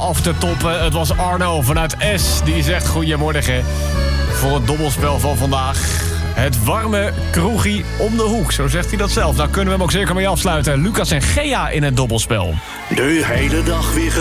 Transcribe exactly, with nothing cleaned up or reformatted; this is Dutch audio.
af te toppen. Het was Arno vanuit S. Die zegt goedemorgen voor het dobbelspel van vandaag. Het warme kroegie om de hoek, zo zegt hij dat zelf. Daar kunnen we hem ook zeker mee afsluiten. Lucas en Gea in het dobbelspel. De hele dag weer